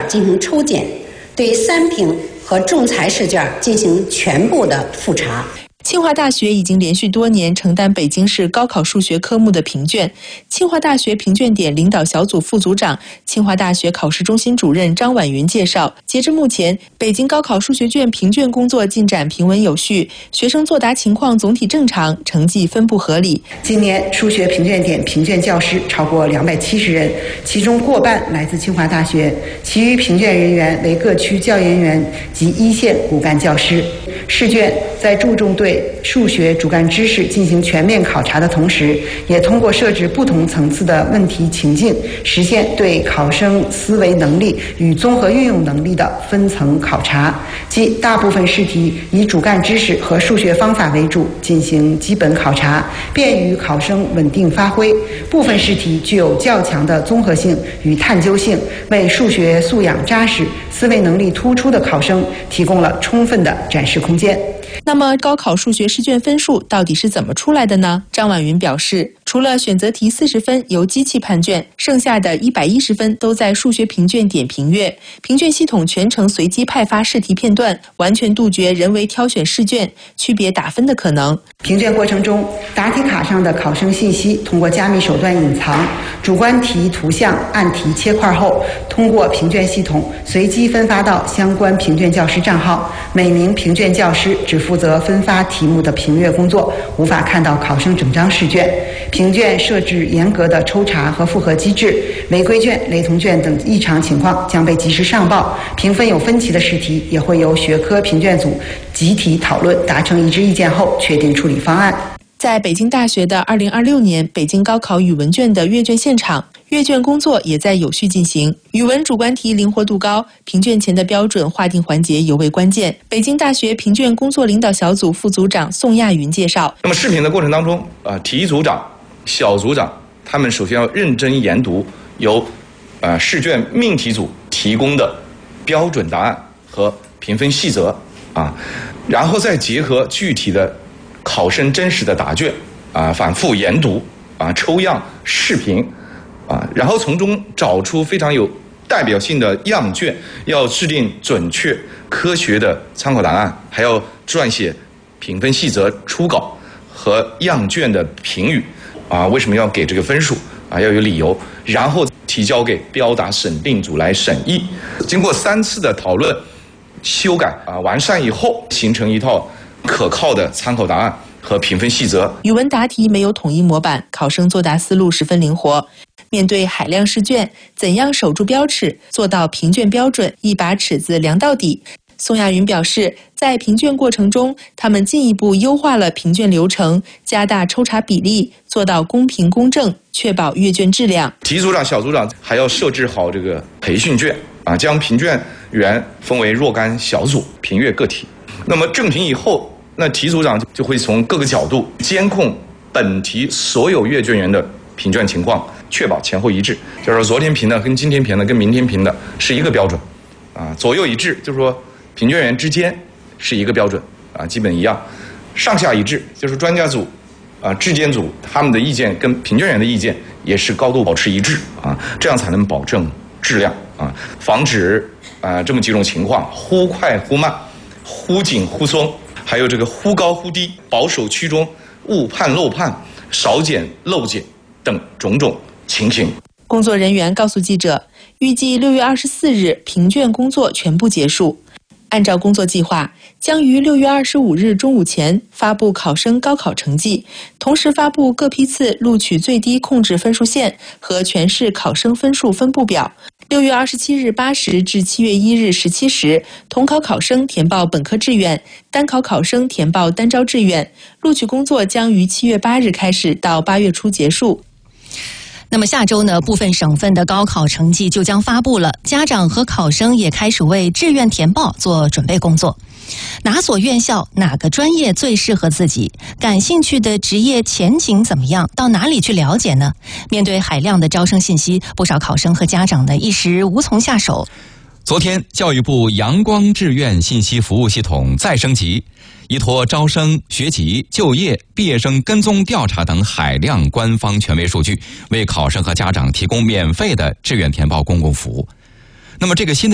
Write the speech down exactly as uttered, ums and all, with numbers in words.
进行抽检，对三评和仲裁试卷进行全部的复查。 清华大学已经连续多年承担北京市高考数学科目的评卷。清华大学评卷点领导小组副组长、清华大学考试中心主任张婉云介绍，截至目前，北京高考数学卷评卷工作进展平稳有序，学生作答情况总体正常，成绩分布合理。 今年数学评卷点评卷教师超过两百七十人，其中过半来自清华大学，其余评卷人员为各区教研员及一线骨干教师。试卷在注重对数学主干知识进行全面考察的同时，也通过设置不同层次的问题情境，实现对考生思维能力与综合运用能力的分层考察。即大部分试题以主干知识和数学方法为主进行基本考察，便于考生稳定发挥；部分试题具有较强的综合性与探究性，为数学素养扎实、思维能力突出的考生提供了充分的展示空间。 那么高考数学试卷分数到底是怎么出来的呢？张婉云表示，除了选择题四十分由机器判卷，剩下的一百一十分都在数学评卷点评阅，评卷系统全程随机派发试题片段，完全杜绝人为挑选试卷、区别打分的可能。 评卷过程中，答题卡上的考生信息通过加密手段隐藏，主观题图像按题切块后，通过评卷系统随机分发到相关评卷教师账号，每名评卷教师只负责分发题目的评阅工作，无法看到考生整张试卷。评卷设置严格的抽查和复核机制，违规卷、雷同卷等异常情况将被及时上报，评分有分歧的试题也会由学科评卷组集体讨论，达成一致意见后确定处理方案。 在北京大学的二零二六年北京高考语文卷的阅卷现场，阅卷工作也在有序进行。语文主观题灵活度高，评卷前的标准划定环节尤为关键。北京大学评卷工作领导小组副组长宋亚云介绍， 那么试评的过程当中，呃，题组长、小组长他们首先要认真研读由呃试卷命题组提供的标准答案和评分细则啊，然后再结合具体的考生真实的答卷啊，反复研读啊，抽样试评啊，然后从中找出非常有代表性的样卷，要制定准确科学的参考答案，还要撰写评分细则初稿和样卷的评语啊，为什么要给这个分数啊，要有理由，然后提交给标答审定组来审议。经过三次的讨论、修改啊，完善以后，形成一套可靠的参考答案和评分细则。 语文答题没有统一模板，考生作答思路十分灵活。面对海量试卷，怎样守住标尺，做到评卷标准，一把尺子量到底？宋亚云表示，在评卷过程中，他们进一步优化了评卷流程，加大抽查比例，做到公平公正，确保阅卷质量。 题组长、小组长还要设置好这个培训卷啊，将评卷员分为若干小组评阅个体。那么正评以后，那题组长就会从各个角度监控本题所有阅卷员的评卷情况，确保前后一致。就是说，昨天评的跟今天评的跟明天评的是一个标准，啊，左右一致，就是说评卷员之间是一个标准，啊，基本一样。上下一致，就是专家组、啊质监组他们的意见跟评卷员的意见也是高度保持一致，啊，这样才能保证质量，啊，防止啊这么几种情况：忽快忽慢，忽紧忽松，还有这个忽高忽低，保守趋中，误判漏判，少检漏检等种种情形。 工作人员告诉记者，预计六月二十四日评卷工作全部结束。按照工作计划，将于六月二十五日中午前发布考生高考成绩，同时发布各批次录取最低控制分数线和全市考生分数分布表。六月二十七日八时至七月一日十七时，统考考生填报本科志愿，单考考生填报单招志愿。录取工作将于七月八日开始，到八月初结束。 那么下周呢，部分省份的高考成绩就将发布了，家长和考生也开始为志愿填报做准备工作。哪所院校、哪个专业最适合自己？感兴趣的职业前景怎么样？到哪里去了解呢？面对海量的招生信息，不少考生和家长呢一时无从下手。 昨天，教育部阳光志愿信息服务系统再升级，依托招生、学籍、就业、毕业生跟踪调查等海量官方权威数据，为考生和家长提供免费的志愿填报公共服务。那么，这个新的